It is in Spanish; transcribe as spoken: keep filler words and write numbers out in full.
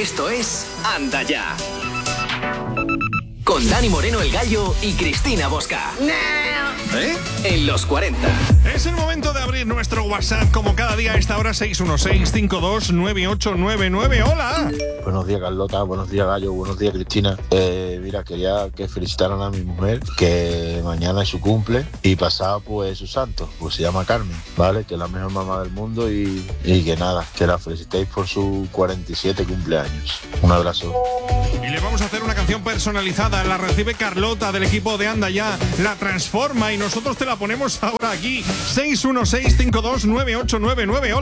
Esto es Anda Ya. Con Dani Moreno el Gallo y Cristina Bosca. ¿Eh? En los cuarenta. Es el momento de abrir nuestro WhatsApp como cada día a esta hora, seis uno seis, cinco dos nueve ocho nueve nueve. ¡Hola! Buenos días, Carlota. Buenos días, Gallo. Buenos días, Cristina. Eh, mira, quería que felicitaran a mi mujer, que mañana es su cumple y pasado pues su santo, pues se llama Carmen, ¿vale? Que es la mejor mamá del mundo y, y que nada, que la felicitéis por su cuarenta y siete cumpleaños. Un abrazo. Y le vamos a hacer una canción personalizada. La recibe Carlota del equipo de Anda Ya, la transforma y nosotros te la ponemos ahora aquí. seis uno seis, cinco dos nueve ocho nueve nueve. Hola.